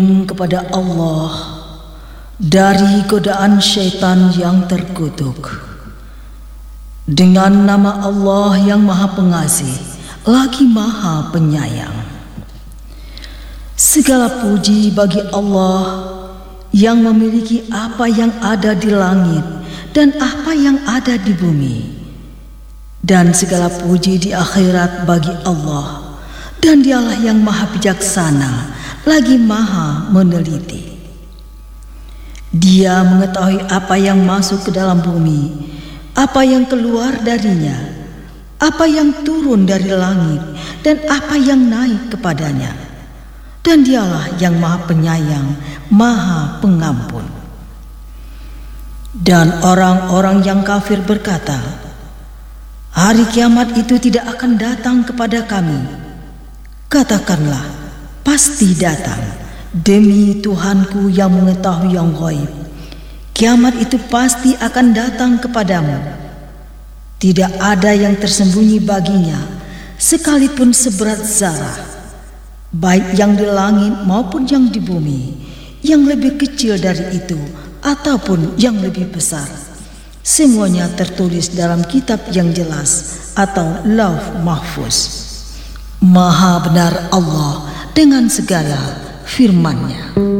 kepada Allah dari godaan syaitan yang terkutuk. Dengan nama Allah yang Maha Pengasih lagi Maha Penyayang. Segala puji bagi Allah yang memiliki apa yang ada di langit dan apa yang ada di bumi. Dan segala puji di akhirat bagi Allah, dan Dialah yang Maha Bijaksana lagi Maha Meneliti. Dia mengetahui apa yang masuk ke dalam bumi, apa yang keluar darinya, apa yang turun dari langit, dan apa yang naik kepadanya. Dan Dialah yang Maha Penyayang, Maha Pengampun. Dan orang-orang yang kafir berkata, hari kiamat itu tidak akan datang kepada kami. Katakanlah, pasti datang, demi Tuhanku yang mengetahui yang gaib. Kiamat itu pasti akan datang kepadamu. Tidak ada yang tersembunyi baginya, sekalipun seberat zarah, baik yang di langit maupun yang di bumi, yang lebih kecil dari itu ataupun yang lebih besar. Semuanya tertulis dalam kitab yang jelas atau Lauh Mahfuz. Maha benar Allah dengan segala firman-Nya.